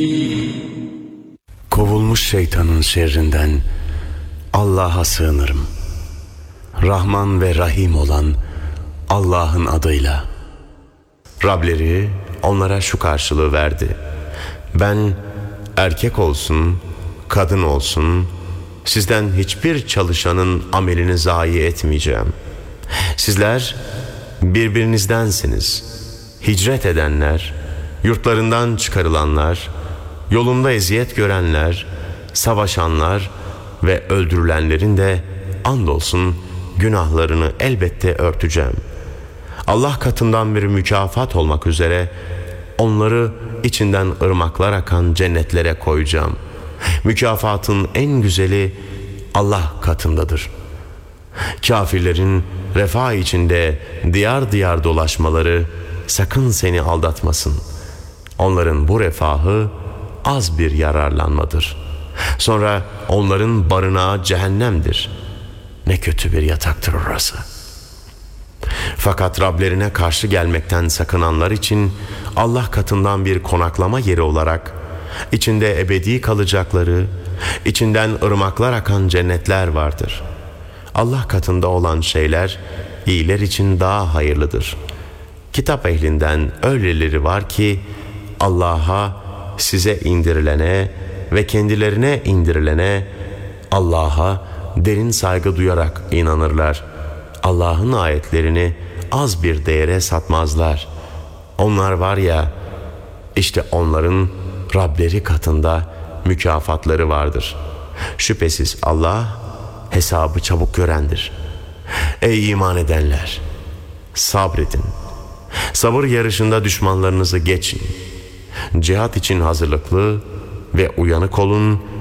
Kovulmuş şeytanın şerrinden Allah'a sığınırım. Rahman ve Rahim olan Allah'ın adıyla. Rableri onlara şu karşılığı verdi: ben erkek olsun, kadın olsun, sizden hiçbir çalışanın amelini zayi etmeyeceğim. Sizler birbirinizdensiniz. Hicret edenler, yurtlarından çıkarılanlar, yolunda eziyet görenler, savaşanlar ve öldürülenlerin de andolsun günahlarını elbette örteceğim. Allah katından bir mükafat olmak üzere onları içinden ırmaklar akan cennetlere koyacağım. Mükafatın en güzeli Allah katındadır. Kafirlerin refah içinde diyar diyar dolaşmaları sakın seni aldatmasın. Onların bu refahı az bir yararlanmadır. Sonra onların barınağı cehennemdir. Ne kötü bir yataktır orası. Fakat Rablerine karşı gelmekten sakınanlar için Allah katından bir konaklama yeri olarak içinde ebedi kalacakları, içinden ırmaklar akan cennetler vardır. Allah katında olan şeyler iyiler için daha hayırlıdır. Kitap ehlinden öyleleri var ki Allah'a, size indirilene ve kendilerine indirilene, Allah'a derin saygı duyarak inanırlar. Allah'ın ayetlerini az bir değere satmazlar. Onlar var ya, işte onların Rableri katında mükafatları vardır. Şüphesiz Allah hesabı çabuk görendir. Ey iman edenler! Sabredin. Sabır yarışında düşmanlarınızı geçin. Cihat için hazırlıklı ve uyanık olun.